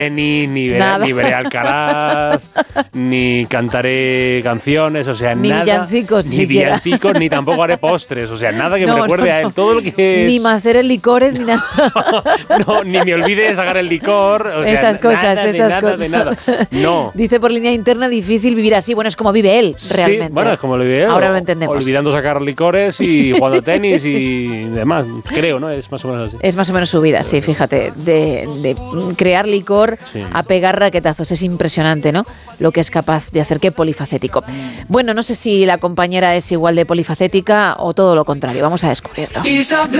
ni veré Alcaraz, ni cantaré canciones, o sea, ni nada. Villancicos, ni villancicos, ni tampoco haré postres, o sea, nada que me recuerde a él. Todo lo que es... Ni maceres licores, ni nada. No, ni me olvide de sacar el licor, o sea, esas cosas. de nada. No. Dice por línea interna, difícil vivir así. Bueno, es como vive él, realmente. Sí, bueno, es como lo vive él. Ahora lo entendemos. Olvidando sacar licores y jugando tenis y demás, creo, ¿no? Es más o menos así. Es más o menos su vida, sí, fíjate. De crear licor a pegar raquetazos. Es impresionante, ¿no? Lo que es capaz de hacer. Qué polifacético. Bueno, no sé si la compañera es igual de polifacética o todo lo contrario. Vamos a descubrirlo.